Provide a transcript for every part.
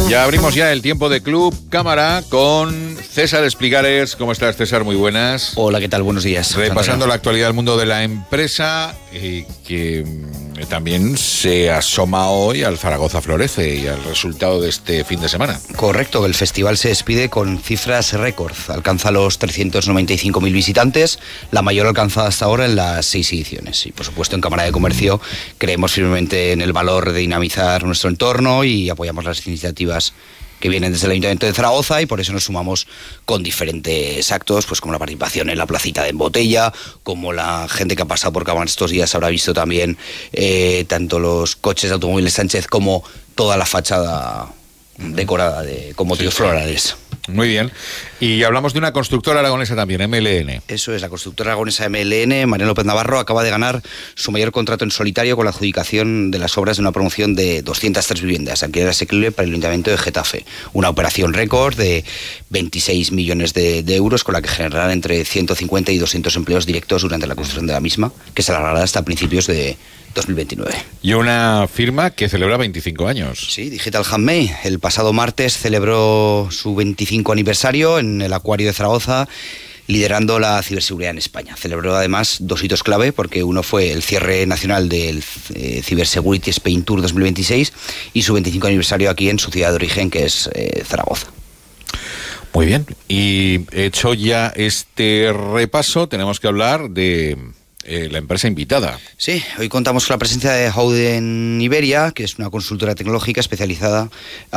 Ya abrimos ya el tiempo de Club Cámara con César Espligares. ¿Cómo estás, César? Muy buenas. Hola, ¿qué tal? Buenos días. Repasando la actualidad del mundo de la empresa, que también se asoma hoy al Zaragoza Florece y al resultado de este fin de semana. Correcto, el festival se despide con cifras récord. Alcanza los 395.000 visitantes, la mayor alcanzada hasta ahora en las 6 ediciones. Y por supuesto en Cámara de Comercio creemos firmemente en el valor de dinamizar nuestro entorno y apoyamos las iniciativas que vienen desde el Ayuntamiento de Zaragoza, y por eso nos sumamos con diferentes actos, pues como la participación en la placita de Embotella, como la gente que ha pasado por Cámara estos días habrá visto también tanto los coches de Automóviles Sánchez como toda la fachada decorada con motivos florales. Muy bien. Y hablamos de una constructora aragonesa también, MLN. Eso es, la constructora aragonesa MLN, Mariano López Navarro, acaba de ganar su mayor contrato en solitario con la adjudicación de las obras de una promoción de 203 viviendas, alquiler asequible para el Ayuntamiento de Getafe. Una operación récord de 26 millones de euros, con la que generarán entre 150 y 200 empleos directos durante la construcción de la misma, que se alargará hasta principios de 2029. Y una firma que celebra 25 años. Sí, Digital Handmade. El pasado martes celebró su 25 aniversario en el Acuario de Zaragoza, liderando la ciberseguridad en España. Celebró además 2 hitos clave, porque uno fue el cierre nacional del Cybersecurity Spain Tour 2026 y su 25 aniversario aquí en su ciudad de origen, que es Zaragoza. Muy bien. Y hecho ya este repaso, tenemos que hablar de la empresa invitada. Sí, hoy contamos con la presencia de Howden Iberia, que es una consultora tecnológica especializada.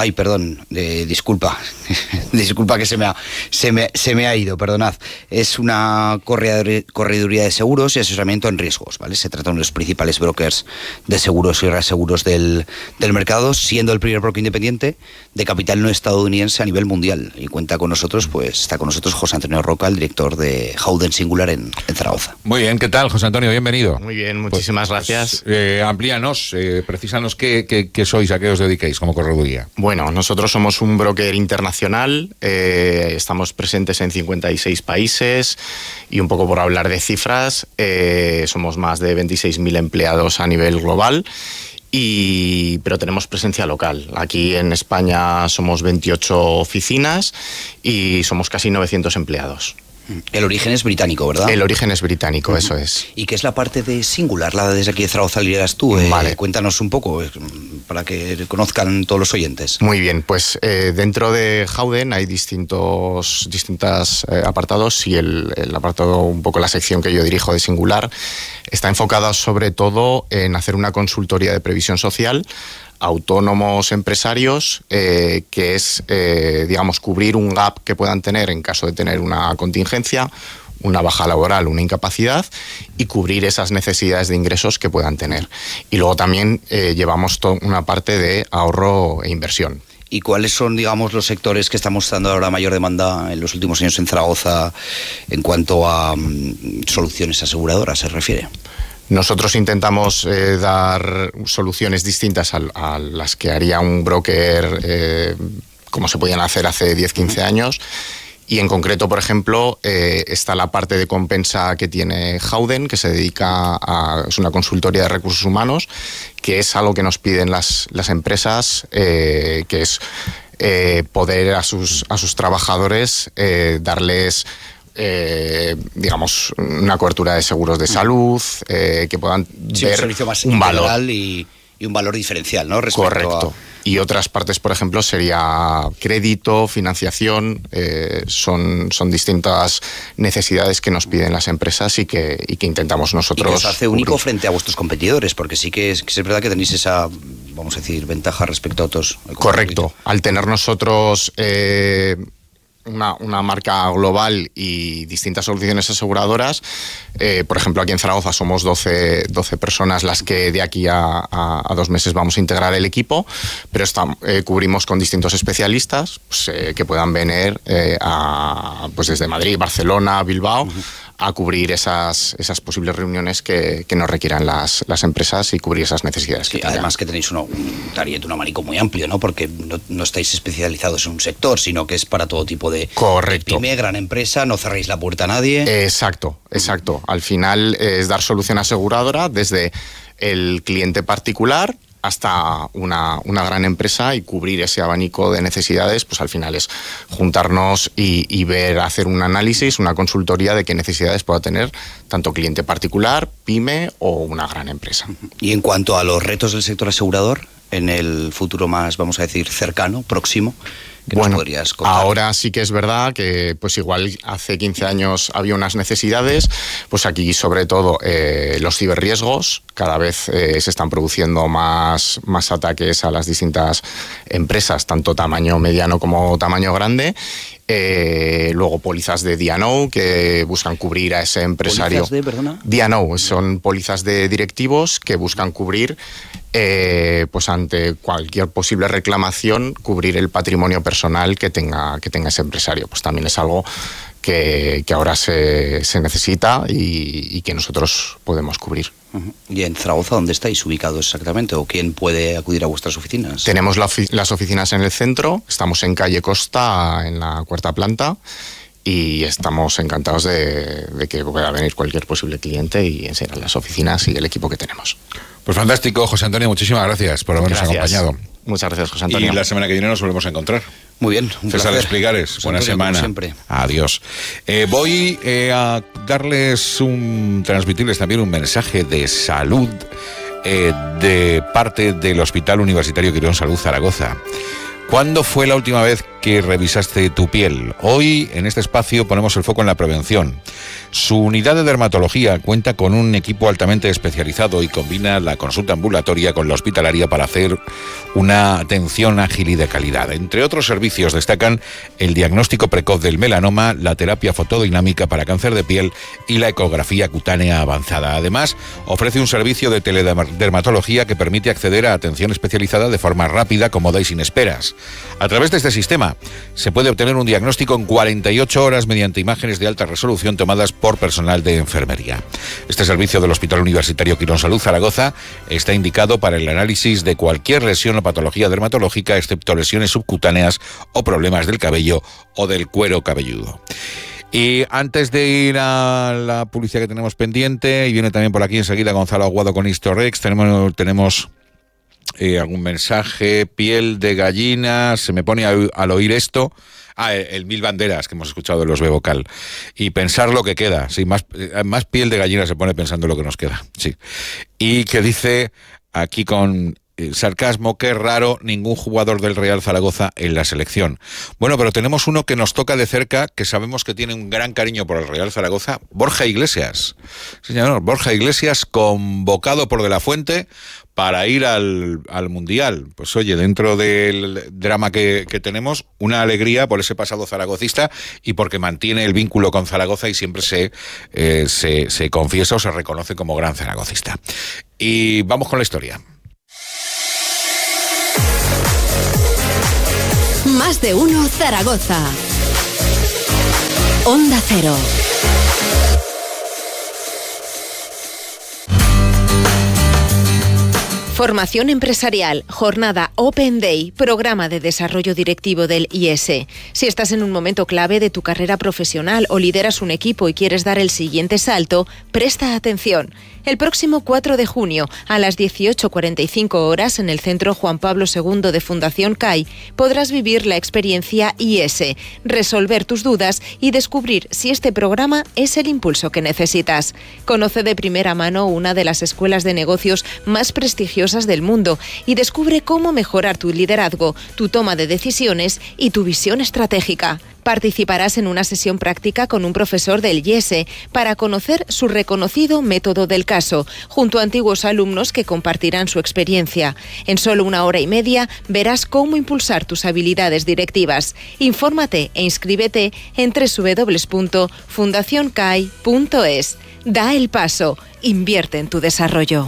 Disculpa que se me ha ido, perdonad. Es una correduría de seguros y asesoramiento en riesgos, ¿vale? Se trata de uno de los principales brokers de seguros y reaseguros del mercado, siendo el primer broker independiente de capital no estadounidense a nivel mundial. Y está con nosotros José Antonio Roca, el director de Howden Singular en Zaragoza. Muy bien, ¿qué tal, José Antonio? Bienvenido. Muy bien, muchísimas gracias. Amplíanos, precísanos qué sois, a qué os dediquéis como correduría. Bueno, nosotros somos un broker internacional, estamos presentes en 56 países y un poco por hablar de cifras, somos más de 26.000 empleados a nivel global. Pero tenemos presencia local. Aquí en España somos 28 oficinas y somos casi 900 empleados. El origen es británico, ¿verdad? El origen es británico, eso es. ¿Y qué es la parte de Singular? La desde aquí de Zaragoza lideras tú. Vale. Cuéntanos un poco, para que conozcan todos los oyentes. Muy bien, pues dentro de Howden hay distintos apartados, y el apartado, un poco la sección que yo dirijo de Singular, está enfocada sobre todo en hacer una consultoría de previsión social autónomos empresarios, que es, cubrir un gap que puedan tener en caso de tener una contingencia, una baja laboral, una incapacidad, y cubrir esas necesidades de ingresos que puedan tener. Y luego también llevamos una parte de ahorro e inversión. ¿Y cuáles son, los sectores que están mostrando ahora mayor demanda en los últimos años en Zaragoza en cuanto a soluciones aseguradoras se refiere? Nosotros intentamos dar soluciones distintas a las que haría un broker, como se podían hacer hace 10-15 años. Y en concreto, por ejemplo, está la parte de compensa que tiene Howden, que se dedica es una consultoría de recursos humanos, que es algo que nos piden las empresas, que es poder a sus trabajadores darles una cobertura de seguros de salud, que puedan ver un servicio más valor y un valor diferencial, ¿no? Correcto. Y otras partes, por ejemplo, sería crédito, financiación, son distintas necesidades que nos piden las empresas y que intentamos nosotros. Y que os hace único frente a vuestros competidores, porque sí que es verdad que tenéis esa, ventaja respecto a otros. Correcto. Al tener nosotros una marca global y distintas soluciones aseguradoras. Por ejemplo, aquí en Zaragoza somos 12 personas las que de aquí a 2 meses vamos a integrar el equipo, pero cubrimos con distintos especialistas que puedan venir desde Madrid, Barcelona, Bilbao, a cubrir esas posibles reuniones que nos requieran las empresas y cubrir esas necesidades que tengan. Además que tenéis un abanico muy amplio, ¿no? Porque no estáis especializados en un sector, sino que es para todo tipo de pyme, gran empresa, no cerréis la puerta a nadie. Exacto. Al final es dar solución aseguradora desde el cliente particular hasta una gran empresa, y cubrir ese abanico de necesidades, pues al final es juntarnos y ver, hacer un análisis, una consultoría de qué necesidades pueda tener tanto cliente particular, pyme o una gran empresa. Y en cuanto a los retos del sector asegurador, en el futuro más, vamos a decir, cercano, próximo, ¿qué nos podrías contar? Ahora sí que es verdad que pues igual hace 15 años había unas necesidades, pues aquí sobre todo los ciberriesgos, cada vez se están produciendo más ataques a las distintas empresas, tanto tamaño mediano como tamaño grande. Luego pólizas de D&O que buscan cubrir a ese empresario. ¿Pólizas de, perdona? D&O son pólizas de directivos que buscan cubrir, pues ante cualquier posible reclamación, cubrir el patrimonio personal que tenga ese empresario. Pues también es algo que ahora se necesita y que nosotros podemos cubrir. ¿Y en Zaragoza dónde estáis ubicados exactamente? ¿O quién puede acudir a vuestras oficinas? Tenemos las oficinas en el centro, estamos en calle Costa, en la 4ª planta, y estamos encantados de que pueda venir cualquier posible cliente y enseñar las oficinas y el equipo que tenemos. Pues fantástico, José Antonio, muchísimas gracias por habernos acompañado. Muchas gracias, José Antonio. Y la semana que viene nos volvemos a encontrar. Muy bien, un César placer. Espligares, buena semana. Siempre. Adiós. Voy a transmitirles también un mensaje de salud de parte del Hospital Universitario Quirón Salud Zaragoza. ¿Cuándo fue la última vez que revisaste tu piel? Hoy, en este espacio, ponemos el foco en la prevención. Su unidad de dermatología cuenta con un equipo altamente especializado y combina la consulta ambulatoria con la hospitalaria para hacer una atención ágil y de calidad. Entre otros servicios destacan el diagnóstico precoz del melanoma, la terapia fotodinámica para cáncer de piel y la ecografía cutánea avanzada. Además, ofrece un servicio de teledermatología que permite acceder a atención especializada de forma rápida, cómoda y sin esperas. A través de este sistema se puede obtener un diagnóstico en 48 horas mediante imágenes de alta resolución tomadas por personal de enfermería. Este servicio del Hospital Universitario Quirón Salud Zaragoza está indicado para el análisis de cualquier lesión o patología dermatológica, excepto lesiones subcutáneas o problemas del cabello o del cuero cabelludo. Y antes de ir a la publicidad que tenemos pendiente, y viene también por aquí enseguida Gonzalo Aguado con Historex, tenemos algún mensaje. Piel de gallina, se me pone al oír esto. El Mil Banderas que hemos escuchado de los B-Vocal. Y pensar lo que queda. Sí, más piel de gallina se pone pensando lo que nos queda. Sí. Y que dice aquí con sarcasmo, qué raro, ningún jugador del Real Zaragoza en la selección. Bueno, pero tenemos uno que nos toca de cerca, que sabemos que tiene un gran cariño por el Real Zaragoza, Borja Iglesias. Señor, Borja Iglesias, convocado por De la Fuente para ir al Mundial. Pues oye, dentro del drama que tenemos, una alegría por ese pasado zaragocista y porque mantiene el vínculo con Zaragoza y siempre se confiesa o se reconoce como gran zaragocista. Y vamos con la historia. Más de uno Zaragoza. Onda Cero. Formación empresarial, jornada Open Day, programa de desarrollo directivo del IES. Si estás en un momento clave de tu carrera profesional o lideras un equipo y quieres dar el siguiente salto, presta atención. El próximo 4 de junio, a las 18:45 horas, en el Centro Juan Pablo II de Fundación CAI, podrás vivir la experiencia IES, resolver tus dudas y descubrir si este programa es el impulso que necesitas. Conoce de primera mano una de las escuelas de negocios más prestigiosas del mundo y descubre cómo mejorar tu liderazgo, tu toma de decisiones y tu visión estratégica. Participarás en una sesión práctica con un profesor del IES para conocer su reconocido método del caso, junto a antiguos alumnos que compartirán su experiencia. En solo 1 hora y media verás cómo impulsar tus habilidades directivas. Infórmate e inscríbete en www.fundacioncai.es. Da el paso, invierte en tu desarrollo.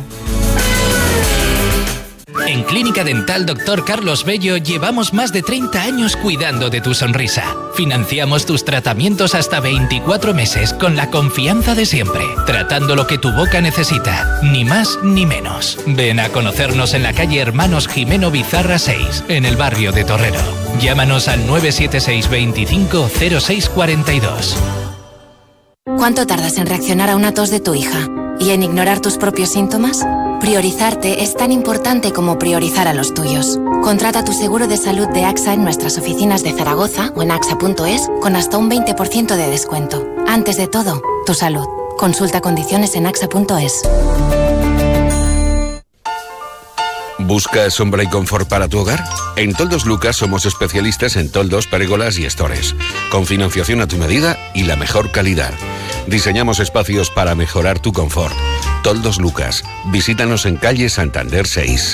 En Clínica Dental Dr. Carlos Bello llevamos más de 30 años cuidando de tu sonrisa. Financiamos tus tratamientos hasta 24 meses con la confianza de siempre, tratando lo que tu boca necesita, ni más ni menos. Ven a conocernos en la calle Hermanos Jimeno Bizarra 6, en el barrio de Torrero. Llámanos al 976 25 06 42. ¿Cuánto tardas en reaccionar a una tos de tu hija? ¿Y en ignorar tus propios síntomas? Priorizarte es tan importante como priorizar a los tuyos. Contrata tu seguro de salud de AXA en nuestras oficinas de Zaragoza o en axa.es con hasta un 20% de descuento. Antes de todo, tu salud. Consulta condiciones en axa.es. ¿Buscas sombra y confort para tu hogar? En Toldos Lucas somos especialistas en toldos, pérgolas y estores, con financiación a tu medida y la mejor calidad. Diseñamos espacios para mejorar tu confort. Toldos Lucas. Visítanos en calle Santander 6.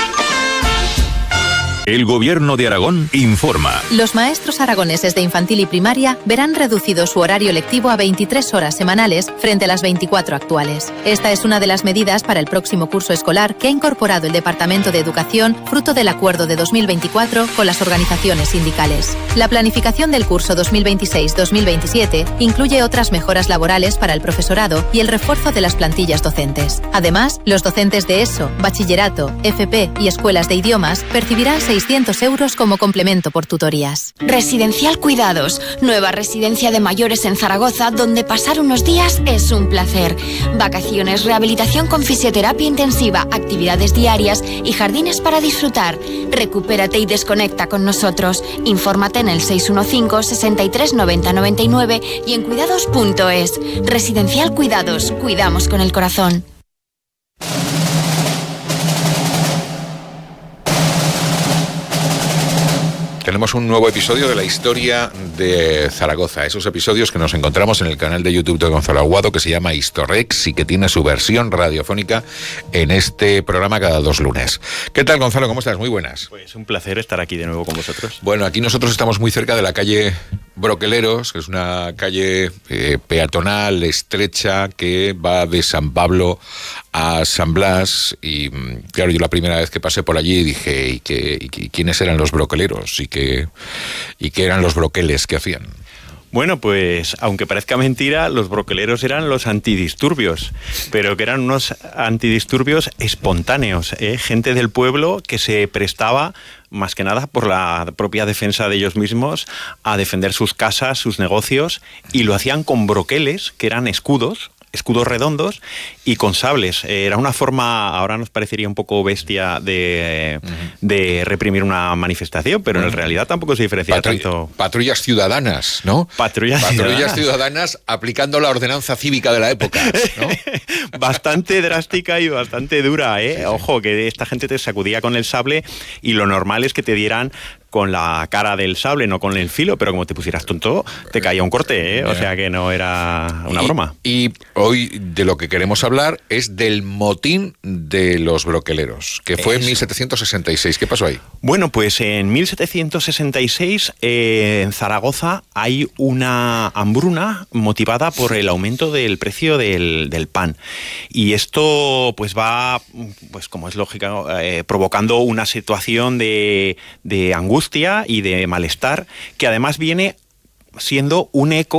El Gobierno de Aragón informa. Los maestros aragoneses de infantil y primaria verán reducido su horario lectivo a 23 horas semanales frente a las 24 actuales. Esta es una de las medidas para el próximo curso escolar que ha incorporado el Departamento de Educación, fruto del acuerdo de 2024 con las organizaciones sindicales. La planificación del curso 2026-2027 incluye otras mejoras laborales para el profesorado y el refuerzo de las plantillas docentes. Además, los docentes de ESO, bachillerato, FP y escuelas de idiomas percibirán 600 euros como complemento por tutorías. Residencial Cuidados, nueva residencia de mayores en Zaragoza, donde pasar unos días es un placer. Vacaciones, rehabilitación con fisioterapia intensiva, actividades diarias y jardines para disfrutar. Recupérate y desconecta con nosotros. Infórmate en el 615 63 90 99 y en cuidados.es. Residencial Cuidados, cuidamos con el corazón. Tenemos un nuevo episodio de la historia de Zaragoza. Esos episodios que nos encontramos en el canal de YouTube de Gonzalo Aguado, que se llama Historex y que tiene su versión radiofónica en este programa cada 2 lunes. ¿Qué tal, Gonzalo? ¿Cómo estás? Muy buenas. Pues un placer estar aquí de nuevo con vosotros. Bueno, aquí nosotros estamos muy cerca de la calle Broqueleros, que es una calle peatonal, estrecha, que va de San Pablo a San Blas. Y claro, yo la primera vez que pasé por allí dije, ¿y quiénes eran los broqueleros? ¿Y qué eran los broqueles que hacían? Bueno, pues aunque parezca mentira, los broqueleros eran los antidisturbios, pero que eran unos antidisturbios espontáneos, gente del pueblo que se prestaba más que nada por la propia defensa de ellos mismos a defender sus casas, sus negocios, y lo hacían con broqueles, que eran escudos redondos y con sables. Era una forma, ahora nos parecería un poco bestia de reprimir una manifestación, pero en realidad tampoco se diferencia tanto. Patrullas ciudadanas, ¿no? Patrullas ciudadanas aplicando la ordenanza cívica de la época, ¿no? Bastante drástica y bastante dura, ¿eh? Sí, sí. Ojo, que esta gente te sacudía con el sable y lo normal es que te dieran con la cara del sable, no con el filo, pero como te pusieras tonto, te caía un corte, ¿eh? O sea que no era una broma. Y hoy de lo que queremos hablar es del motín de los broqueleros, que fue en 1766. ¿Qué pasó ahí? Bueno, pues en 1766 en Zaragoza hay una hambruna motivada por el aumento del precio del pan. Y esto pues va, pues como es lógico, provocando una situación de angustia y de malestar, que además viene siendo un eco